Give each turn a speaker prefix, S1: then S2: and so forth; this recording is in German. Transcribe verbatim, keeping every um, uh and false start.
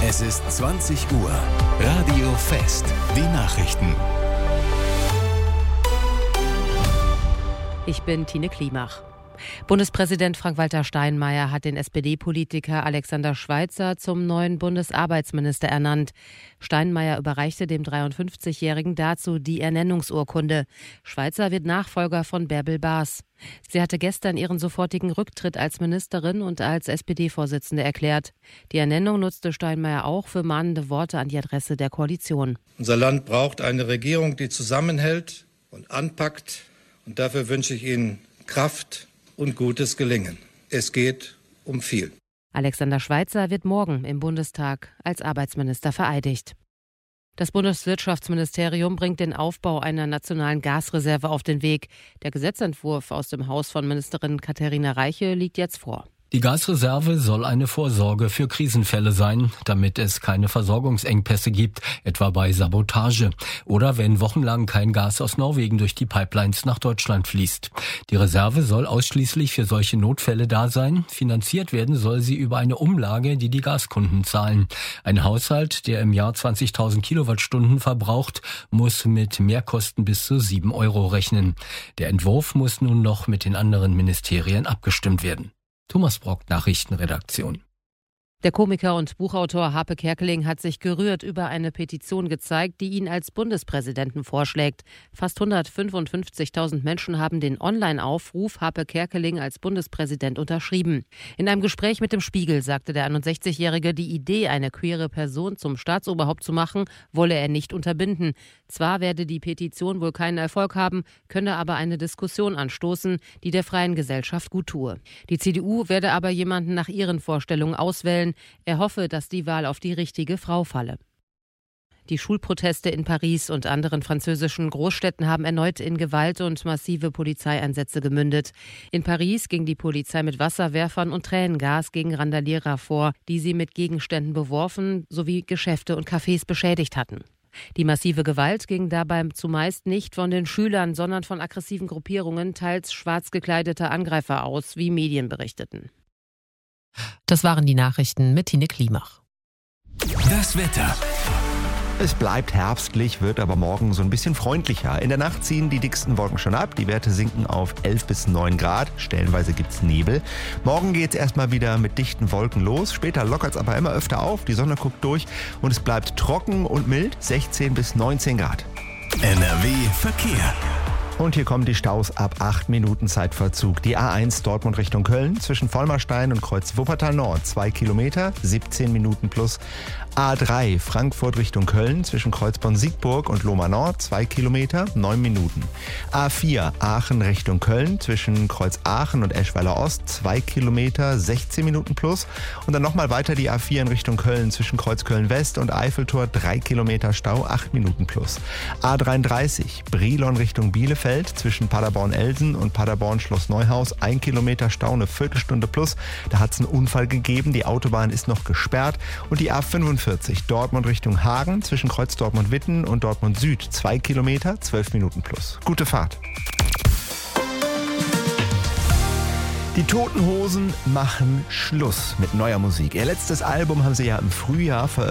S1: Es ist zwanzig Uhr. Radio Fest. Die Nachrichten.
S2: Ich bin Tine Klimach. Bundespräsident Frank-Walter Steinmeier hat den S P D-Politiker Alexander Schweitzer zum neuen Bundesarbeitsminister ernannt. Steinmeier überreichte dem dreiundfünfzigjährigen dazu die Ernennungsurkunde. Schweitzer wird Nachfolger von Bärbel Baas. Sie hatte gestern ihren sofortigen Rücktritt als Ministerin und als S P D-Vorsitzende erklärt. Die Ernennung nutzte Steinmeier auch für mahnende Worte an die Adresse der Koalition.
S3: Unser Land braucht eine Regierung, die zusammenhält und anpackt. Und dafür wünsche ich Ihnen Kraft und gutes Gelingen. Es geht um viel.
S2: Alexander Schweitzer wird morgen im Bundestag als Arbeitsminister vereidigt. Das Bundeswirtschaftsministerium bringt den Aufbau einer nationalen Gasreserve auf den Weg. Der Gesetzentwurf aus dem Haus von Ministerin Katharina Reiche liegt jetzt vor.
S4: Die Gasreserve soll eine Vorsorge für Krisenfälle sein, damit es keine Versorgungsengpässe gibt, etwa bei Sabotage oder wenn wochenlang kein Gas aus Norwegen durch die Pipelines nach Deutschland fließt. Die Reserve soll ausschließlich für solche Notfälle da sein. Finanziert werden soll sie über eine Umlage, die die Gaskunden zahlen. Ein Haushalt, der im Jahr zwanzigtausend Kilowattstunden verbraucht, muss mit Mehrkosten bis zu sieben Euro rechnen. Der Entwurf muss nun noch mit den anderen Ministerien abgestimmt werden. Thomas Brock, Nachrichtenredaktion.
S2: Der Komiker und Buchautor Harpe Kerkeling hat sich gerührt über eine Petition gezeigt, die ihn als Bundespräsidenten vorschlägt. Fast hundertfünfundfünfzigtausend Menschen haben den Online-Aufruf Harpe Kerkeling als Bundespräsident unterschrieben. In einem Gespräch mit dem Spiegel sagte der einundsechzigjährige, die Idee, eine queere Person zum Staatsoberhaupt zu machen, wolle er nicht unterbinden. Zwar werde die Petition wohl keinen Erfolg haben, könne aber eine Diskussion anstoßen, die der freien Gesellschaft gut tue. Die C D U werde aber jemanden nach ihren Vorstellungen auswählen. Er hoffe, dass die Wahl auf die richtige Frau falle. Die Schulproteste in Paris und anderen französischen Großstädten haben erneut in Gewalt und massive Polizeieinsätze gemündet. In Paris ging die Polizei mit Wasserwerfern und Tränengas gegen Randalierer vor, die sie mit Gegenständen beworfen sowie Geschäfte und Cafés beschädigt hatten. Die massive Gewalt ging dabei zumeist nicht von den Schülern, sondern von aggressiven Gruppierungen, teils schwarz gekleideter Angreifer aus, wie Medien berichteten. Das waren die Nachrichten mit Tine Klimach.
S1: Das Wetter.
S5: Es bleibt herbstlich, wird aber morgen so ein bisschen freundlicher. In der Nacht ziehen die dicksten Wolken schon ab. Die Werte sinken auf elf bis neun Grad. Stellenweise gibt's Nebel. Morgen geht's erstmal wieder mit dichten Wolken los. Später lockert's aber immer öfter auf. Die Sonne guckt durch und es bleibt trocken und mild. sechzehn bis neunzehn Grad.
S1: N R W Verkehr.
S5: Und hier kommen die Staus ab acht Minuten Zeitverzug. Die A eins Dortmund Richtung Köln zwischen Vollmerstein und Kreuz Wuppertal Nord zwei Kilometer, siebzehn Minuten plus. A drei Frankfurt Richtung Köln zwischen Kreuzborn-Siegburg und Lohmar Nord zwei Kilometer, neun Minuten. A vier Aachen Richtung Köln zwischen Kreuz Aachen und Eschweiler Ost zwei Kilometer, sechzehn Minuten plus. Und dann nochmal weiter die A vier in Richtung Köln zwischen Kreuz Köln West und Eiffeltor drei Kilometer Stau, acht Minuten plus. A dreiunddreißig Brilon Richtung Bielefeld zwischen Paderborn-Elsen und Paderborn-Schloss Neuhaus ein Kilometer Stau, eine Viertelstunde plus. Da hat es einen Unfall gegeben, die Autobahn ist noch gesperrt. Und die A fünfundvierzig Dortmund Richtung Hagen zwischen Kreuz Dortmund-Witten und Dortmund Süd zwei Kilometer, zwölf Minuten plus. Gute Fahrt. Die Toten Hosen machen Schluss mit neuer Musik. Ihr letztes Album haben sie ja im Frühjahr veröffentlicht.